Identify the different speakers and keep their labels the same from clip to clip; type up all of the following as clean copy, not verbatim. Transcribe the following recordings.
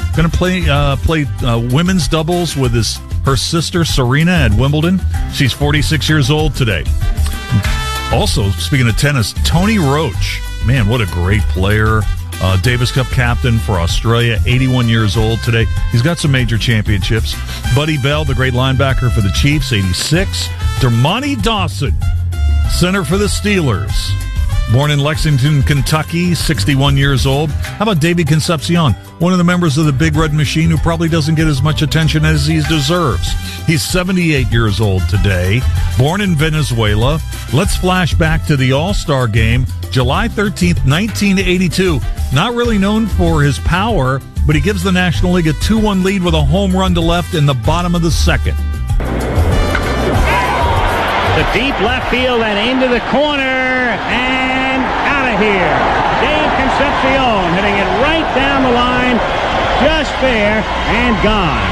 Speaker 1: Going to play women's doubles with her sister Serena at Wimbledon. She's 46 years old today. Also, speaking of tennis, Tony Roach. Man, what a great player. Davis Cup captain for Australia, 81 years old today. He's got some major championships. Buddy Bell, the great linebacker for the Chiefs, 86. Dermontti Dawson, center for the Steelers. Born in Lexington, Kentucky, 61 years old. How about Davey Concepcion, one of the members of the Big Red Machine who probably doesn't get as much attention as he deserves. He's 78 years old today. Born in Venezuela. Let's flash back to the All-Star Game, July 13th, 1982. Not really known for his power, but he gives the National League a 2-1 lead with a home run to left in the bottom of the second.
Speaker 2: The deep left field and into the corner and out of here. Dave Concepcion hitting it right down the line, just there and gone.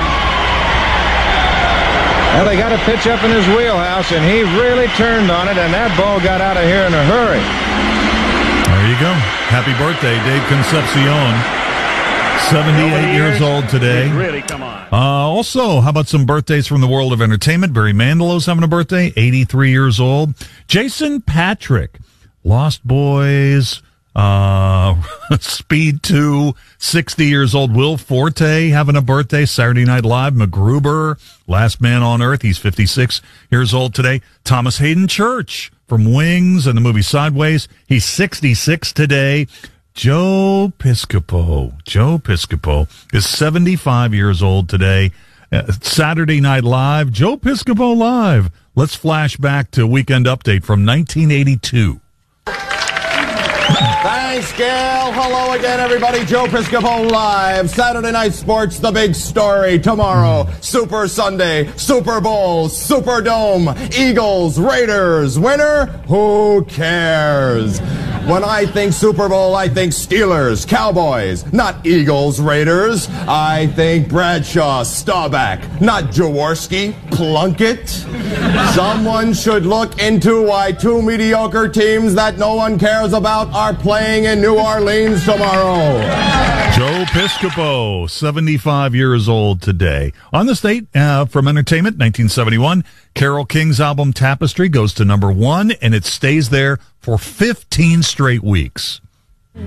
Speaker 3: Well, they got a pitch up in his wheelhouse, and he really turned on it, and that ball got out of here in a hurry.
Speaker 1: There you go. Happy birthday, Dave Concepcion. 78 years old today.
Speaker 2: Really, come on.
Speaker 1: Also, how about some birthdays from the world of entertainment? Barry Manilow's having a birthday, 83 years old. Jason Patrick, Lost Boys, Speed 2, 60 years old. Will Forte having a birthday, Saturday Night Live. MacGruber, Last Man on Earth, he's 56 years old today. Thomas Hayden Church from Wings and the movie Sideways, he's 66 today. Joe Piscopo is 75 years old today. Saturday Night Live, Joe Piscopo Live. Let's flash back to Weekend Update from 1982.
Speaker 4: Thanks, Gail. Hello again, everybody. Joe Piscopo Live. Saturday Night Sports, the big story. Tomorrow, Super Sunday, Super Bowl, Superdome, Eagles, Raiders. Winner? Who cares? When I think Super Bowl, I think Steelers, Cowboys, not Eagles, Raiders. I think Bradshaw, Staubach, not Jaworski, Plunkett. Someone should look into why two mediocre teams that no one cares about are playing in New Orleans tomorrow.
Speaker 1: Joe Piscopo, 75 years old today. On the State, from Entertainment, 1971, Carole King's album Tapestry goes to #1, and it stays there for 15 straight weeks.